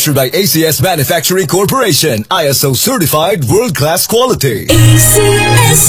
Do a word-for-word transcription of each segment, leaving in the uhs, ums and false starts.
Manufactured by A C S Manufacturing Corporation. I S O certified world-class quality. A C S.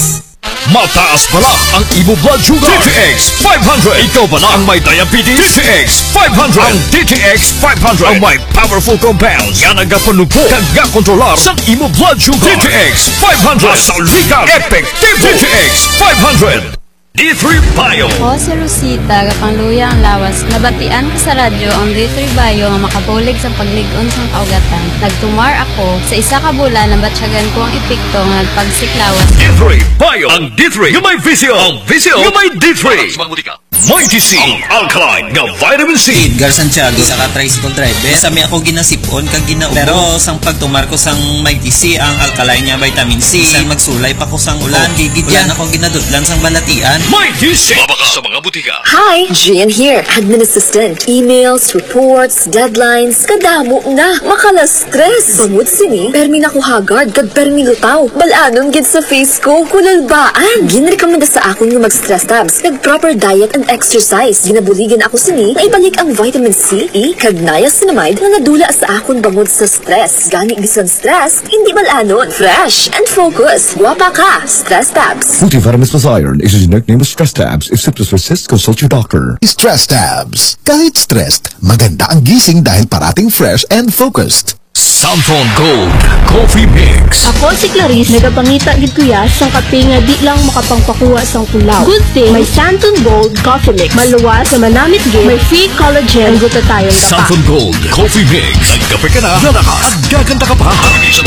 Mataas pala ang imo blood sugar. D T X five hundred. Ikaw ba na ang may diabetes? D T X five hundred. Ang D T X five hundred ang may powerful compounds yan ang gapanupo kag gakontrolar sa imo blood sugar. D T X five hundred. Saulikan epektibo. D T X five hundred. D three Bio. O si Rosita, kapangluya ang lawas. Nabatian ko sa radyo ang D three Bio nga makabulig sa pagligon sang kaugatan. Nagtumar ako sa isa ka bulan na batsyagan ko ang epekto nga nagpagsiklawas. D three Bio. Ang D three yung may visio. Ang visio yung may D three. Mighty C. Ang alkaline nga vitamin C. Edgar Santiago sa ka-tricycle driver. Sami ako ginasipon kag ginaubo. Pero sang pagtumar ko sang Mighty C ang alkaline nga vitamin C. Sang magsulay pa ko sang ulan. Oh, gigidyan ako ginadutlan sang balatian. Mighty C. Mabaka sa mga butika. Hi, Gian here, admin assistant. Emails, reports, deadlines, kadamo na. Makala-stress. Bangod sini, permi na ko hagard, kag permi lutaw. Balanon gid sa face ko, kulalbaan. Ginrekomenda sa akon nga mag-stress tabs, kag proper diet and exercise. Ginabuligan ako sini, na ibalik ang vitamin C, E, kag niacinamide na nadula sa akon bangod sa stress. Gani bisan stress, hindi balanon. Fresh and focus. Guwapa ka. Stress tabs. Multivitamins plus iron is a generic name of Stress Tabs. If symptoms persist, consult your doctor. Stress Tabs. Kahit stressed, maganda ang gising dahil parating fresh and focused. Santon Gold Coffee Mix. Ako si Clarice, nagapangita gid kuya sang kape nga di lang makapangpakuha sang tulaw. Good thing, may Santon Gold Coffee Mix. Maluwas sa manamit gid, may free collagen, ang glutathione ka pa. Santon Gold Coffee Mix. Nagkape ka na, nalakas, at gaganda ka pa.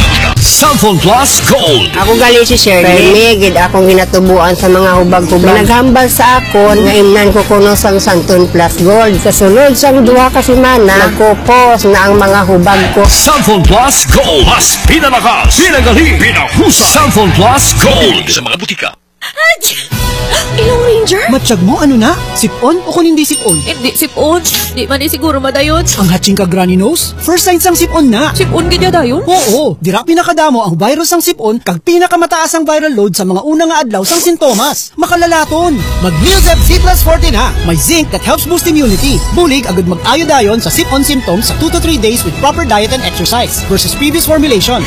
Santon Plus Gold. Ako gali si Shirley. May gid akong ginatubuan sa mga hubag-hubag. Naghambal sa akon, nga imnan ko kuno sang Santon Plus Gold. Kasunod sang duha ka semana, nagkupos na ang mga hubag ko. Santon Plus Gold. Mas pinalakas, pinagali, pinahusa. Santon Plus Gold. Sa mga butika. Ilong Ranger? Matsyag mo, ano na? Sipon o kung hindi sipon? Hindi sipon. Di man di siguro madayon. Ang hatching ka granny nose? First sign sang sipon na. Sipon gid dayon? Oo, dira pinakadamo ang virus sang sipon kag pinakamataas ang viral load sa mga una nga adlaw sang sintomas. Makalalaton. Mag-Neosep C plus forty na. May zinc that helps boost immunity. Bulig agad mag-ayo dayon sa sipon symptoms sa two to three days with proper diet and exercise versus previous formulation.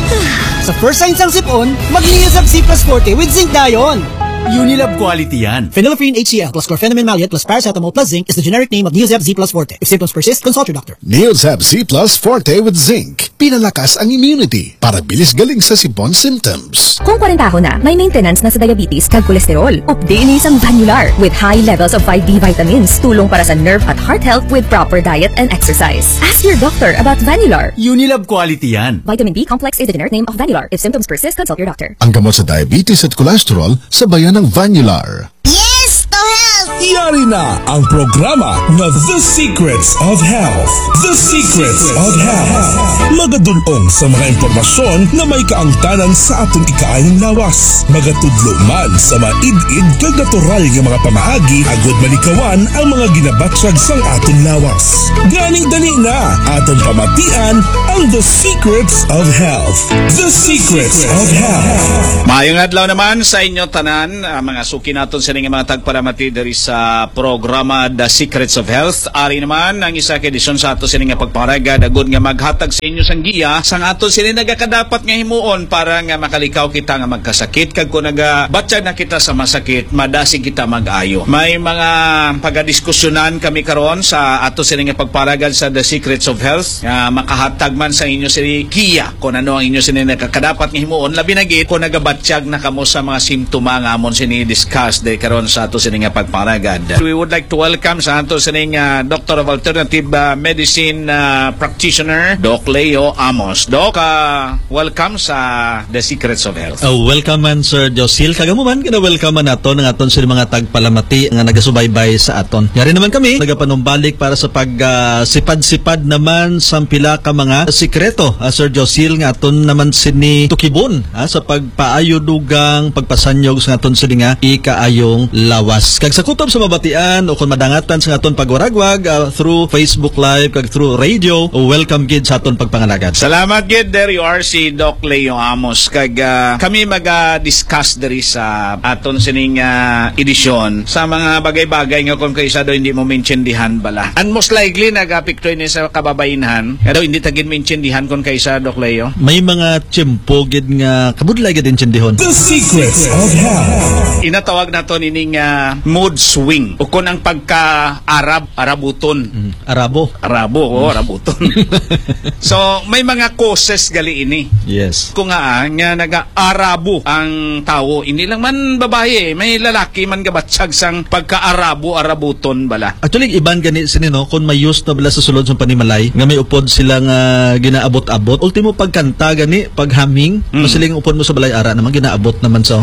Sa first sign sang sipon, mag-Neosep C plus forty with zinc dayon. Unilab quality yan. Phenylephrine H C L plus chlorpheniramine maleate plus paracetamol plus zinc is the generic name of Neosep Z plus Forte. If symptoms persist, consult your doctor. Neosep Z plus Forte with zinc. Pinalakas ang immunity para bilis galing sa sipon symptoms. Kung kwarenta na, may maintenance na sa diabetes kag kolesterol. Updates ang Vanular with high levels of five B vitamins. Tulong para sa nerve at heart health with proper diet and exercise. Ask your doctor about Vanular. Unilab quality yan. Vitamin B complex is the generic name of Vanular. If symptoms persist, consult your doctor. Ang gamot sa diabetes at cholesterol sa bayan ng Vanular. Yes to health! Yari na ang programa na The Secrets of Health. The Secrets of Health. Magadulong sa mga impormasyon na may kaangtanan sa atong ikaayong lawas. Magatudlo man sa maid-id kag natural nga mga pamaagi agud malikawan ang mga ginabatsag sang atong lawas. Gani-dali na atong pamatian ang The Secrets of Health. The Secrets of Health. Maayong adlaw naman sa inyo tanan, uh, mga suki naton sa nga mga tagparamati diri sa programa The Secrets of Health. Ari naman ang isa ka edisyon sa ato sini nga pagpangaraga dagod nga maghatag sa inyo sang giya sang ato sini nagakadapat nga himuon para nga makalikaw kita nga magkasakit kag kun nagabatyag na kita sa masakit madasi kita mag-ayo. May mga pagadiskusyonan kami karon sa ato sini nga pagpangaraga sa The Secrets of Health nga makahatag man sa inyo sini giya kung ano ang inyo sini nagakadapat nga himuon labi na gid kung nagabatyag na kamo sa mga simptoma nga amon sini discuss de karon sa ato sini nga pagpangaragad. We would like to welcome sa ato sini nga Doctor of Alternative uh, Medicine uh, Practitioner Doc Leo Amos. Doc, uh, welcome sa The Secrets of Health. Oh, welcome man Sir Josil. Kagamo man kina welcome man aton ng aton sini mga tagpalamati nga nagasubaybay sa aton. Yari naman kami nagapanumbalik para sa pag uh, sipad-sipad naman sa pila ka mga sikreto uh, Sir Josil nga aton naman sini tukibon uh, sa pagpaayo dugang pagpasanyog sa aton sini nga ikaayong lawas. Kag sa kuto kutob sa mabatian o kung madangatan sa aton pagwaragwag uh, through Facebook Live kag through radio, welcome gid sa aton pagpangalagad. Salamat gid. There you are, si Doc Leo Amos. Kag uh, kami mag-discuss diri sa aton sining uh, edisyon sa mga bagay-bagay nga kung kaysa daw hindi mo maintindihan bala. And most likely nag-apikto ni sa kababainhan. Kaya daw hindi tagid maintindihan kung kaysa, Doc Leo. May mga tiyempo gid nga kabudlay gid intindihon. The Secrets of Health. Inatawag nato nining uh, mood swing o kung ang pagka-Arab, Arabuton. Mm, Arabo. Arabo, oh, Arabuton. So, may mga causes gali ini. Yes. Kung nga, nga naga-Arabo ang tao, hindi lang man babae, may lalaki man gabatsag sang pagka-Arabo, Arabuton bala. Actually, iban gani sinino kung may use na bala sa sulod sa panimalay, nga may upod silang uh, ginaabot-abot. Ultimo pagkanta gani, paghaming, mm. masiling upod mo sa balay ara naman ginaabot naman sa.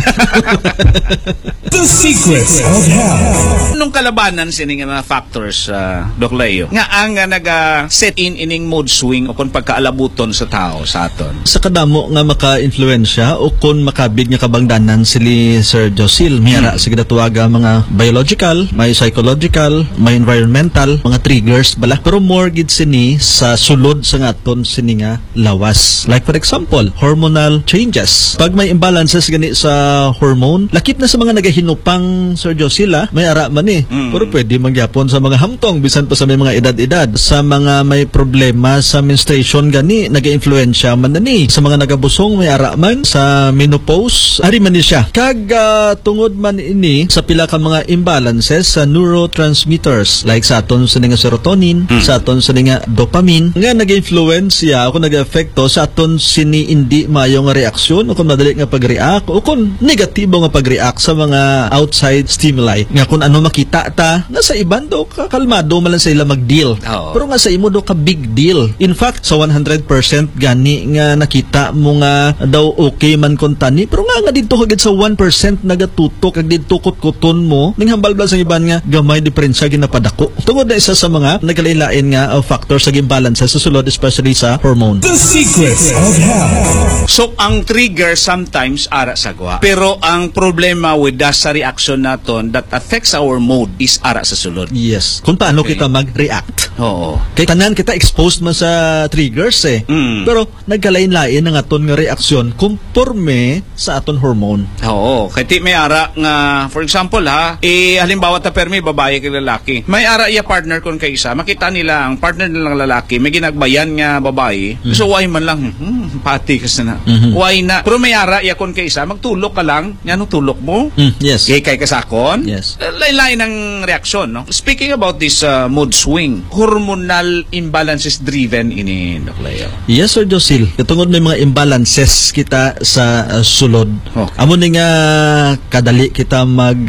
The Secrets of Health. Nung kalabanan sining mga factors, uh, Doc Leo, nga ang uh, naga-set in ining mood swing o kung pagkaalabuton sa tao sa aton. Sa kadamo nga maka-influensya o kung makabig nga kabangdanan sili Sir Josil, mayara hmm. sige natuwaga mga biological, may psychological, may environmental, mga triggers bala. Pero more gid sini sa sulod sa aton sini nga lawas. Like for example, hormonal changes. Pag may imbalances gani sa hormone, lakip na sa mga nagahinupang Sir Josila, may ara man eh. Mm. Pero pwede mangyapon sa mga hamtong, bisan pa sa may mga edad-edad. Sa mga may problema sa menstruation gani, naga-influensya man na ni. Sa mga nagabusong, may ara man. Sa menopause, ari man ni siya. Kag uh, tungod man ini sa pila ka mga imbalances sa neurotransmitters, like sa aton sa nga serotonin, mm. sa aton sa nga dopamine, nga naga-influensya o kung naga-efekto sa aton sini hindi maayong reaksyon o kung madali nga pag-react o kung negatibo nga pag-react sa mga outside stimuli. Nga kung ano makita ta, nga sa iban do kakalmado man lang sa ila mag-deal. Oh. Pero nga sa imo do ka big deal. In fact, sa one hundred percent gani nga nakita mo nga daw okay man kon tani, pero nga nga dito kagid sa one percent nagatutok kag dito kot-kuton mo, ning hambal-bal sa iban nga gamay diferensya ginapadako. Tungod na isa sa mga nagkalain-lain nga uh, factors sa imbalance sa sulod, especially sa hormone. The Secrets of Health. So ang trigger sometimes ara sagwa. Pero ang problema with that sa reaction naton that affects our mood is ara sa sulod. Yes. Kung paano okay. kita mag-react. Oo. Kay tanan kita exposed man sa triggers eh. Mm. Pero nagkalain-lain ang aton nga reaksyon conforme sa aton hormone. Oo. Kay ti may ara nga for example ha, eh halimbawa ta permi babae kay lalaki. May ara iya partner kon kay isa, makita nila ang partner nilang lalaki may ginagbayan nga babae. Mm. So why man lang hmm, pati kasi na. Mm-hmm. Why na? Pero may ara iya kon kay isa, magtulok ka lang. Yan tulok mo. Mm, yes. Kay kay kasakon. Yes. Lain-lain ang reaksyon, no? Speaking about this uh, mood swing, hormonal imbalances driven ini, Doc Leo. Yes, Sir Josil. Katungod may mga imbalances kita sa uh, sulod. Oh. Amo ni nga kadali kita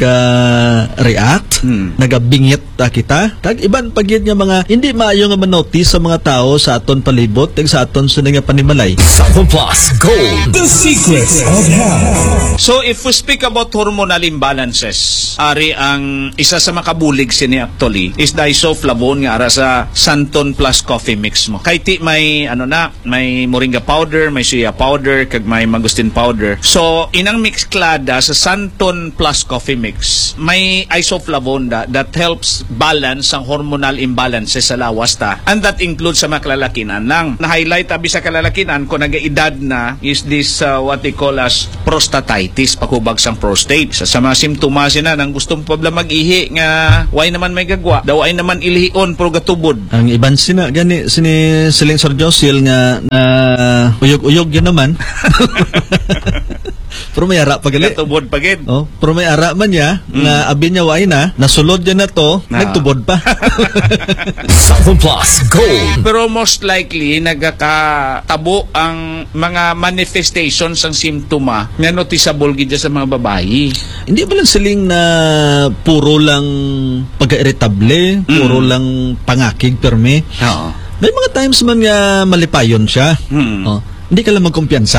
mag-react, uh, hmm. nagabingit uh, kita. Tag iban pagid nga mga hindi maayo nga manotice sa mga tao sa aton palibot, tag sa aton sa nga panimalay. Southern Plus Gold. The Secrets of Health. So if we speak about hormonal imbalances, ari ang isa sa makabulig sini actually is the isoflavone nga ara sa Santon Plus coffee mix mo. Kay ti may ano na, may moringa powder, may soya powder, kag may mangosteen powder. So inang mix klada sa Santon Plus coffee mix, may isoflavone da, that helps balance ang hormonal imbalances sa lawas ta. And that includes sa mga kalalakinan lang. Na-highlight abi sa kalalakinan kung nagaedad na is this uh, what they call as prostatitis, pakubag sang prostate. Sa, sa mga simptomas na nang gustong pabla mag-ihi nga why naman may gagwa, daw ay naman ilihion pero gatubod. Ang iban sina gani sini siling Sir Josil nga uh, uyog-uyog yun naman. Pero may ara pagali. Gatubod pagid. Oh, pero may ara man niya mm. nga abi niya way na nasulod yan na to, nah. nagtubod pa. Southern Plus Gold. Pero most likely nagakatabo ang mga manifestations ang simptoma nga noticeable gid sa mga babae. Hindi ba lang siling na puro lang pagka-irritable, mm. puro lang pangakig permi. Oo. May mga times man nga malipayon siya. Mm. Oh. Hindi ka lang magkumpiyansa.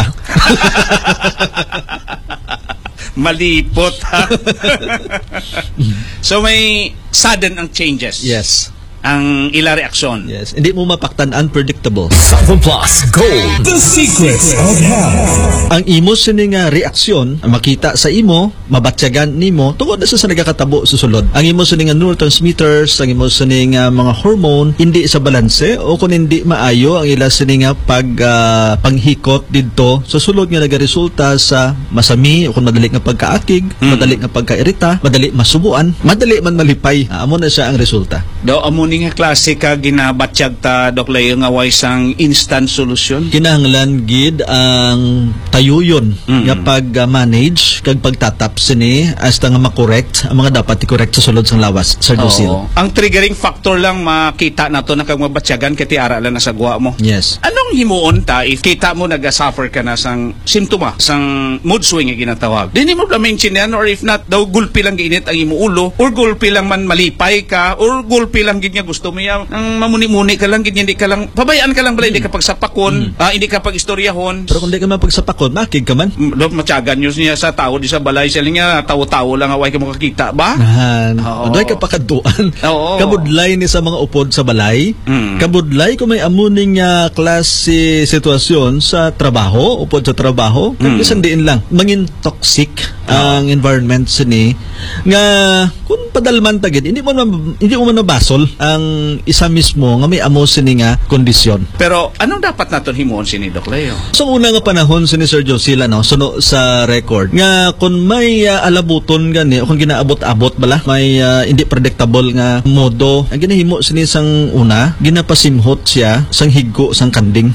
Malipot ha. So may sudden ang changes. Yes. ang ila reaksyon. Yes, hindi mo mapaktan, unpredictable. Santon Plus Gold. The secrets of health. Ang imo sini nga reaksyon makita sa imo, mabatyagan nimo tungod na sa sa nagakatabo susulod. Ang imo sini nga neurotransmitters, ang imo sini nga mga hormone hindi sa balanse o kung hindi maayo ang ila sini nga pag uh, panghikot didto susulod nga nagaresulta sa masami o kung madali nga pagkaakig, mm. madali nga pagkairita, madali masubuan, madali man malipay. Uh, amo na siya ang resulta. Daw amo ni nga klase ka ginabatyag ta Doc Leo nga way sang instant solution. Kinahanglan gid ang tayuyon mm. nga pag-manage kag pagtatap sini hasta nga makorekt ang mga dapat i-correct sa sulod sang lawas, Sir Josil. Ang triggering factor lang makita nato na kag mabatyagan kiti ara lang na sagwa mo. Yes. Anong himuon ta if kita mo naga-suffer ka na sang simptoma, sang mood swing nga ginatawag? Dili mo ba mention yan, or if not daw gulpi lang giinit ang imo ulo, or gulpi lang man malipay ka, or gulpi lang gid nga gusto mo ya ang mamuni-muni ka lang gid hindi ka lang pabayaan ka lang bala, hindi ka pagsapakon, mm. uh, hindi ka pagistoryahon. Pero kung di ka man pagsapakon, makig ka man. Do matyagan yun niya sa tao di sa balay sila nga tawo-tawo lang away ka makakita ba? Nahan. Doy ka pakaduan. Kabudlay ni sa mga upod sa balay. Mm. Kabudlay kung may amuning uh, klase sitwasyon sa trabaho, upod sa trabaho, kung mm. diin lang mangin toxic oh. ang environment sini nga kung padalman tagid hindi mo man, hindi mo man nabasol ang isa mismo nga may amo sini nga kondisyon. Pero anong dapat naton himuon sini Doc Leo? So una nga panahon sini Sir Josil no suno sa record nga kung may uh, alabuton gani o kung ginaabot-abot bala may uh, hindi predictable nga modo ang ginahimo sini sang una ginapasimhot siya sang higgo sang kanding.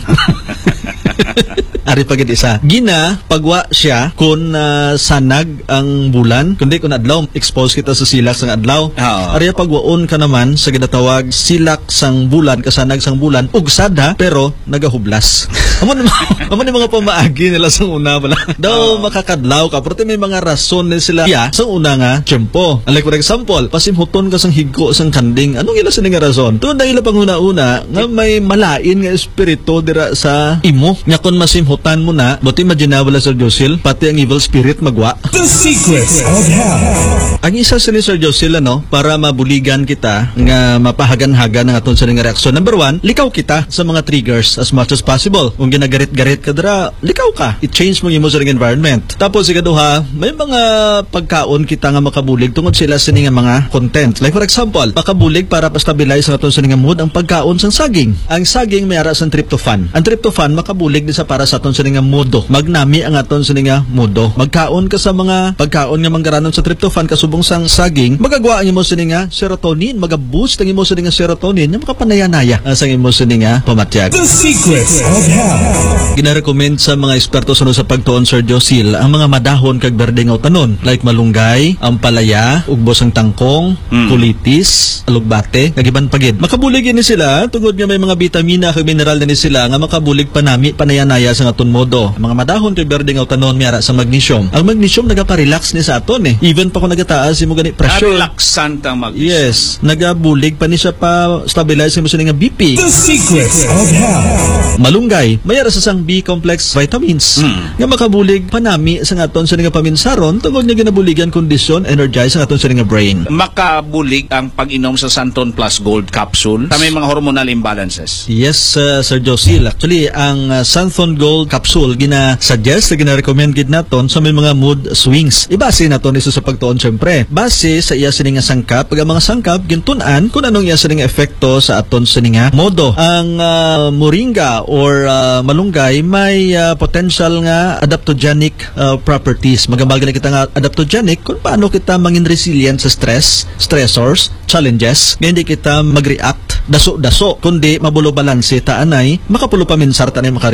Ari pagid isa. Gina pagwa siya kung uh, sanag ang bulan, kundi kung adlaw expose kita sa silak sang adlaw. Oh. Ari pagwaon ka naman sa ginatawag silak sang bulan, kasanag sang bulan, ugsada pero nagahublas. Amo ni amo ni mga pamaagi nila sang una bala. Daw oh. makakadlaw ka pero may mga rason din sila. Ya, sang una nga tiyempo. Like for example, pasimhuton ka sang higgo sang kanding. Anong ila sa nga rason? Tuod na ila panguna-una nga may malain nga espiritu dira sa imo. Nya kon masimhutan mo na, buti maginawala Sir Josil, pati ang evil spirit magwa. The secrets of health. Ang isa sa ni Sir Josil, ano, para mabuligan kita nga mapahagan-hagan ng aton sa nga reaksyon. Number one, likaw kita sa mga triggers as much as possible. Kung ginagarit-garit ka dira, likaw ka. I-change mo yung mo sa environment. Tapos ikaduha, may mga pagkaon kita nga makabulig tungod sila sa nga mga content. Like for example, makabulig para pa-stabilize ang aton sa nga mood ang pagkaon sang saging. Ang saging may ara sang tryptophan. Ang tryptophan makabulig din sa para sa aton sa nga modo. Magnami ang aton sa nga modo. Magkaon ka sa mga pagkaon nga manggaranon sa tryptophan kasubong sang saging, magagawa ang imo sa nga serotonin, maga-boost ang imo sa nga serotonin, nga makapanaya-naya sa imo sa nga pamatyag. The secrets of health. Gina-recommend sa mga eksperto sa sa pagtuon Sir Josil ang mga madahon kag berdeng utanon like malunggay, ampalaya, ugbos ang tangkong, mm. kulitis, alugbate, kagiban pagid. Makabulig ni sila tungod nga may mga bitamina kag mineral ni sila nga makabulig panami panaya-naya sa aton modo. Ang mga madahon kag berdeng utanon miara sa magnesium. Ang magnesium nagapa-relax ni sa aton eh. Even pa kung nagataas imo gani pressure. Relaxant ang magnesium. Yes, nagabulig pa ni siya pa stabilize mo sa nga B P. The secrets of health. Malunggay, mayara sa sang B complex vitamins mm. nga makabulig panami sa aton sa nga paminsaron tungod nga ginabuligan kondisyon energize sa aton sa nga brain. Makabulig ang pag-inom sa Santon Plus Gold capsule sa may mga hormonal imbalances. Yes, uh, Sir Josil. Actually, ang uh, Santon Gold capsule gina-suggest, gina-recommend gid naton sa may mga mood swings. Ibase naton iso sa pagtuon syempre. Base sa iya sining nga sangkap, pag ang mga sangkap gintun-an kung anong iya sining epekto sa aton sining nga modo. Ang uh, moringa or uh, malunggay may uh, potential nga adaptogenic uh, properties. Magambal gani kita nga adaptogenic kung paano kita mangin resilient sa stress, stressors, challenges. Hindi kita mag-react daso-daso kundi mabulo balanse ta anay makapulo paminsar ta anay